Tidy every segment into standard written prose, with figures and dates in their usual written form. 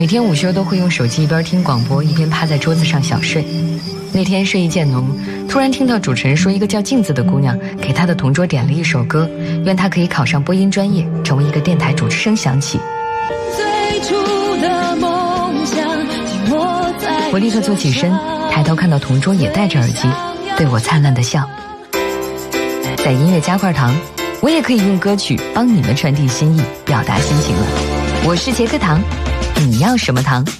每天午休都会用手机一边听广播一边趴在桌子上小睡。那天睡意渐浓，突然听到主持人说一个叫镜子的姑娘给她的同桌点了一首歌，愿她可以考上播音专业，成为一个电台主持人响起。 最初的梦想， 我立刻坐起身，抬头看到同桌也戴着耳机，对我灿烂的笑。在音乐加块糖，我也可以用歌曲帮你们传递心意，表达心情了。我是杰克糖，你要什么糖？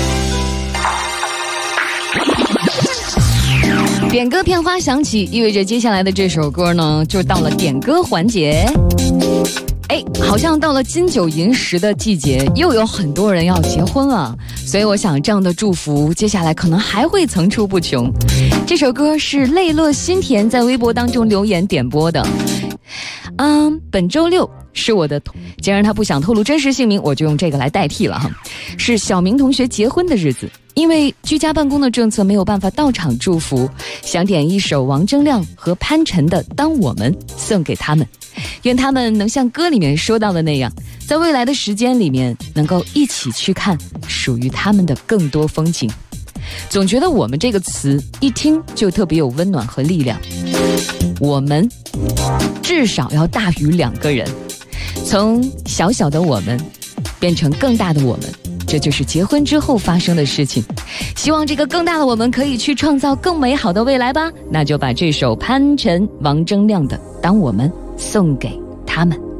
点歌片花响起，意味着接下来的这首歌呢，就到了点歌环节。好像到了金九银十的季节，又有很多人要结婚了，所以我想这样的祝福接下来可能还会层出不穷。这首歌是泪乐心田在微博当中留言点播的。本周六是我的，既然他不想透露真实姓名，我就用这个来代替了哈。是小明同学结婚的日子，因为居家办公的政策没有办法到场祝福，想点一首王铮亮和潘辰的《当我们》送给他们，愿他们能像歌里面说到的那样，在未来的时间里面能够一起去看属于他们的更多风景。总觉得我们这个词一听就特别有温暖和力量，我们至少要大于2个人，从小小的我们变成更大的我们，这就是结婚之后发生的事情。希望这个更大的我们可以去创造更美好的未来吧。那就把这首潘辰、王铮亮的《当我们》送给他们。